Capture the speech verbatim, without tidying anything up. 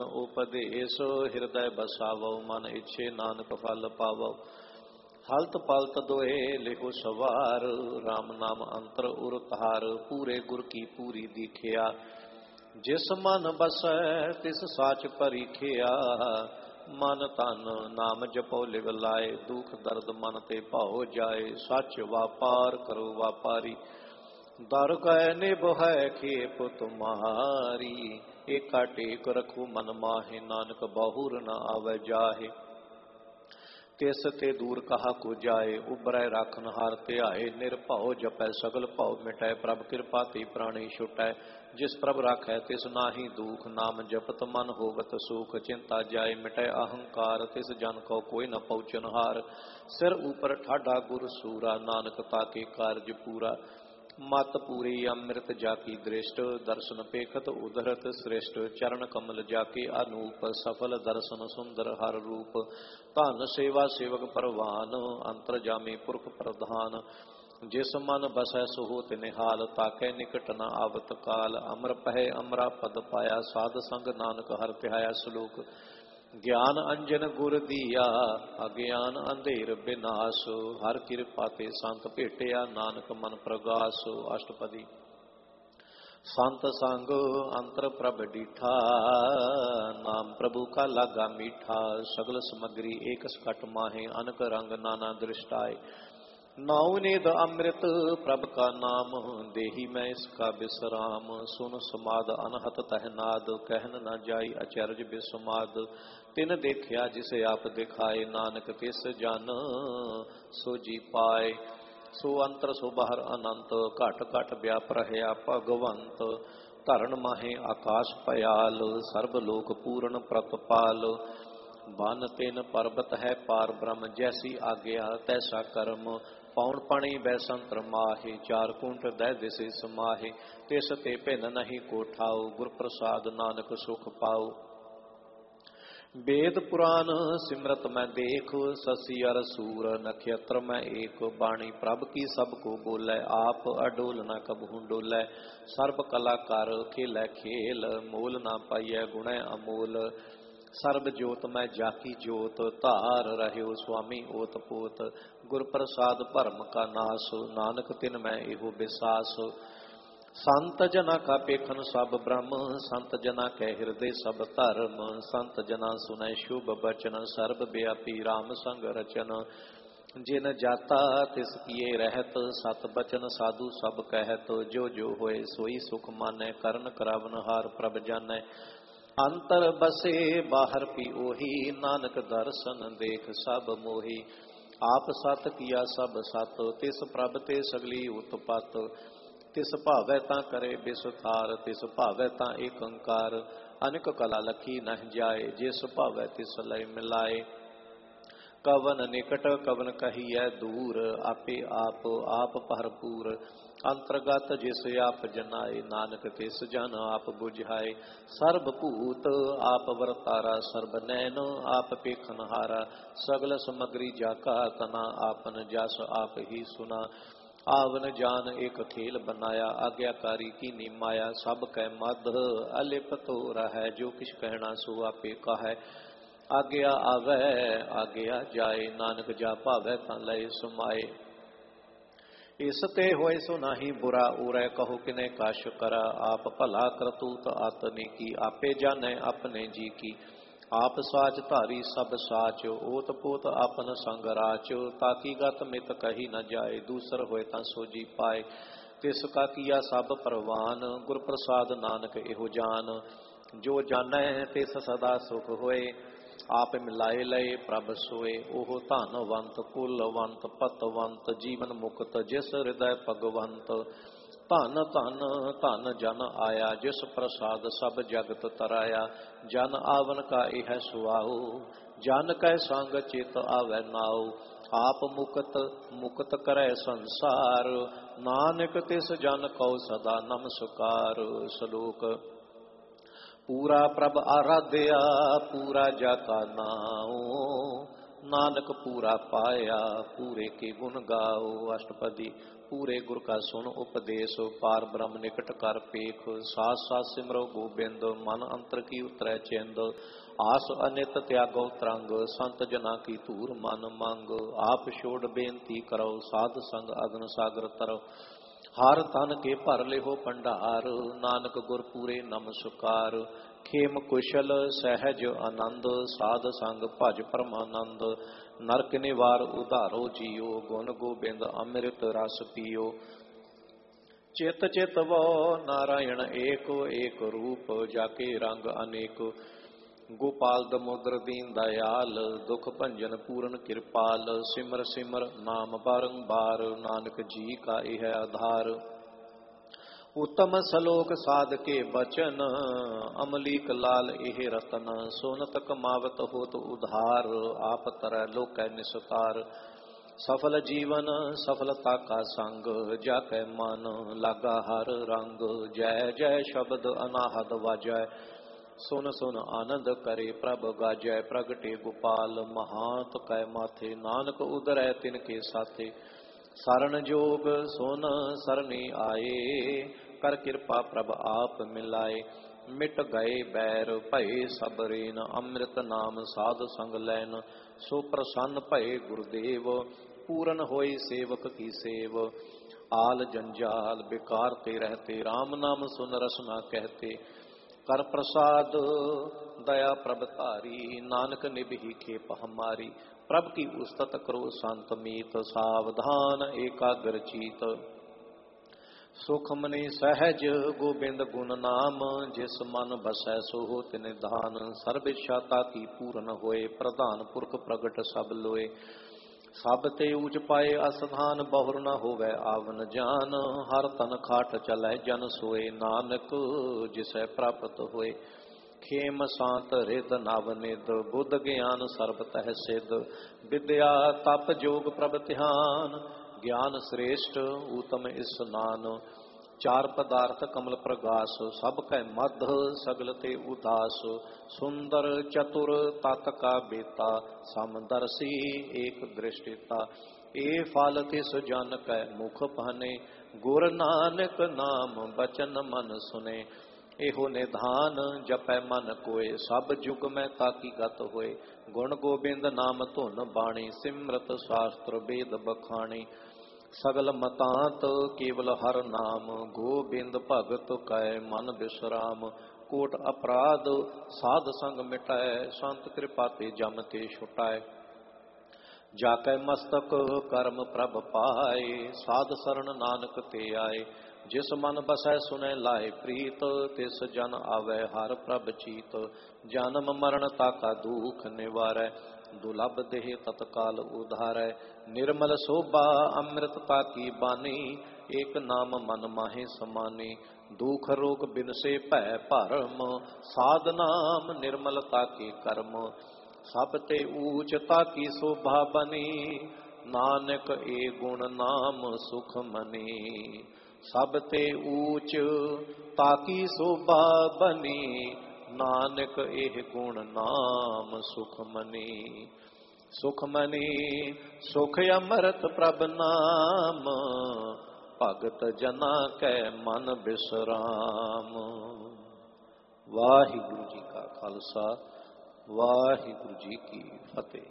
उपदेश हृदय बसावो मन इच्छे नानक फल पावो। हलत पलत दोए लिखो सवार राम नाम अंतर उर तार पूरे गुर की पूरी दीखिया। जिस मन बसै तिस साच परीखिया मन तन नाम जपो लिव लाए दुख दर्द मन ते भाओ जाए। सच वापार करो वापारी दर गए निभ है खेप तुम्हारी। एका टेक रखो मन माहे नानक बहुर न आवे जाहे। तिस ते दूर कहा को जाए उबरै राखन हार ध्याए। निरभਉ जपै सगल भਉ मिटै प्रभ कृपा ते प्राणी छुटै। जिस प्रभ राखै तिस नाहि दुख नाम जपत मन होवत सुख। चिंता जाय मिटै अहंकार तिस जन को कोई न पहुँचन हार। सिर ऊपर ठाडा गुर सूरा नानक ताके कारज पूरा। मत पूरी अमृत जाकी दृष्ट दर्शन पेखत उधरत श्रेष्ठ। चरण कमल जाके अनूप सफल दर्शन सुंदर हर रूप। धन सेवा सेवक परवान अंतर जामी पुरख प्रधान। जिस मन बसै सुहोत निहाल ताकै निकट न आवत काल। अमर पहै अमरा पद पाया साध संग नानक हर ध्याया। श्लोक ज्ञान अंजन गुर दिया अज्ञान अंधेर विनाश। हर कृपा ते संत भेटिया नानक मन प्रगास। अष्टपदी संत संग अंतर प्रभ डीठा नाम प्रभु का लागा मीठा। सगल समग्री एक सकट माहे अनक रंग नाना दृष्टाए। नाउ नेद अमृत प्रभ का नाम देही मैं इसका विश्राम। सुन समाद अनहत तहनाद कहन न जाई अचरज विसमाद। तिन देखिया जिसे आप दिखाए नानक तिस जन सो जी पाए। सो अंतर सो बाहर अनंत घट घट व्याप रहया भगवंत। धरण माहे आकाश पयाल सर्व लोक पूर्ण प्रतपाल। बन तिन पर्वत है पार ब्रह्म जैसी आज्ञा तैसा कर्म। पौन पानी बैसंतर माहे चार कुंठ दै दिसे समाहे। तिस ते भिन्न नहीं को ठाओ गुर प्रसाद नानक सुख पाओ। वेद पुराण सिमरत मैं देख ससी अर सूर नक्षत्र मैं एक। बाणी प्रभ की सबको बोलै आप अडोल न कबहू डोलै। सर्व कला कर खेलै खेल मोल न पाइयै गुणै अमोल। सर्ब जोत मैं जाकी जोत धार रह्यो स्वामी ओत पोत। गुर प्रसाद भरम का नाश नानक तिन मैं एहो विसास। संत जना का पेखन सब ब्रह्म संत जना कै हृदय सब धर्म। संत जना सुनै शुभ बचन सर्ब व्यापी राम संग रचन। जिन जाता तिस किए रहत सत बचन साधु सब कहत। जो जो होए सोई सुख मानै करन करावन हार प्रभ जानै। अंतर बसे बाहर पी ओही नानक दर्शन देख सब मोही। आप सत किया सब सत तिस प्रभ ते सगली उत्पत। तिस भावै तां करे विस्तार तिस भावै तां एक अंकार। अनेक कला लखी नह जाए जिस भावै तिस लय मिलाए। कवन निकट कवन कहिए दूर आपे आप आप भरपूर। अंतर्गत जिस आप जनाए नानक तिस जन आप बुझाए। सर्व भूत आप वरतारा सर्व नैन आप पेखनहारा। सगल समग्री जाका तना आपन जस आप ही सुना। आवन जान एक खेल बनाया आज्ञाकारी की नी माया। सब कै मध अलिप तो रहा जो किछ कहना सो आपे कहा। आज्ञा आवे आज्ञा जाए नानक जा भावै तां लय समाए। इस ते होए सो नाही बुरा उरै कहो किने कश करा। आप भला करतूत आतने की आपे जानै अपने जी की। आप साच धारी सब साच ओत पोत आपन संग राच। ताकि गत मित कही न जाए दूसर होए तां सो जी पाए। तिस का किया सब परवान गुर प्रसाद नानक एहो जान। जो जानै तिस सदा सुख होए आप मिलाए लय प्रभ सोए। ओह धनवंत कुलवंत पतवंत जीवन मुक्त जिस हृदय भगवंत। धन धन धन जन आया जिस प्रसाद सब जगत तराया। जन आवन का यह सुआओ जन कै संग चित आवे नाओ। आप मुक्त मुक्त करे संसार नानक तिस जन को सदा नमस्कार। श्लोक पूरा प्रभ आराध्या पूरा जाका नाओ नानक पूरा पाया पूरे के गुण गाओ। अष्टपदी। पूरे गुर का सुन उपदेश पार ब्रह्म निकट कर पेख। सास सास सिमरो गोबिंद मन अंतर की उतरै चिंद। आस अनित त्यागो तरंग संत जना की धूर मन मंग। आप छोड़ बेनती करो साध संग अगन सागर तरੋ। हर तन के भर लिहो भंडार नानक गुर पूरे नमस्कार। खेम कुशल सहज आनंद साध संग भज परमानंद। नरक निवार उधारो जियो गुण गोबिंद अमृत रस पियो। चित चित वो नारायण एक एक रूप जाके रंग अनेक। गोपाल दमोदर दीन दयाल दुख भंजन पूरन कृपाल। सिमर सिमर नाम बारंबार नानक जी का यह आधार। उत्तम सलोक साध के बचन अमलीक लाल एह रतन। सोनत कमावत होत उधार आप तरह लोक निस्तार। सफल जीवन सफलता का संग जाकै मन लागा हर रंग। जय जय शब्द अनाहद वाजै सुन सुन आनंद करे प्रभ गाजै। प्रगटे गोपाल महात कै माथे नानक उदरै तिनके साथे। सरन जोग सुन सरनी आए कर कृपा प्रभ आप मिलाए। मिट गए बैर भय सब रेन अमृत नाम साध संग लैन। सो प्रसन्न भय गुरुदेव पूरन होई सेवक की सेव। आल जंजाल बेकार ते रहते राम नाम सुन रसना कहते। कर प्रसाद दया प्रभ तारी नानक निभि खेप हमारी। प्रभ की उस्तत करो संत मीत सावधान एकाग्र चीत। सुख मनि सहज गोबिंद गुण नाम जिस मन बसै सो होत निधान। सर्व इच्छा की पूर्ण होए प्रधान पुरख प्रगट सब लोए। सब ते ऊच पाए अस्थान बहुर न होवै आवन जान। हर तन खाट चलै जन सोए नानक जिसै प्राप्त होए। खेम शांत रिद नवनिद बुद्ध ज्ञान सर्ब तह सिद्ध। विद्या तप जोग प्रभ ध्यान ज्ञान श्रेष्ठ उत्तम स्नान। चार पदार्थ कमल प्रगास सब कै मध सगल ते उदास। सुंदर चतुर तत का बेता समदर्शी एक दृष्टिता। ए फल तिस जन कै मुख पहने गुर नानक नाम बचन मन सुने। एहो निधान जपै मन कोय सब जुग में ताकी गत होए। गुण गोबिंद नाम धुन बाणी सिमरत शास्त्र वेद बखाणी। सगल मतांत केवल हर नाम गोबिंद भगत कै मन विश्राम। कोट अपराध साध संग मिटाए संत कृपा ते जम ते छुटाए। जाकै मस्तक कर्म प्रभ पाए साध शरण नानक ते आए। जिस मन बसै सुनै लाए प्रीत तिस जन आवे हर प्रभ चीत। जन्म मरण ताका दुख निवारै दुलभ देह तत्काल उधारै। निर्मल शोभा अमृतता की बानी एक नाम मन माहे समानी। दुख रोग बिनसे भय भरम साध नाम निर्मलता के कर्म। सब ते ऊचता की शोभा बनी नानक ए गुण नाम सुख मनी। सब ते ऊच ताकी शोभा बनी नानक एह गुण नाम सुख मनी। सुख मनी सुख अमृत प्रभ नाम भगत जना कै मन विश्राम। वाहिगुरु जी का खालसा वाहिगुरु जी की फतेह।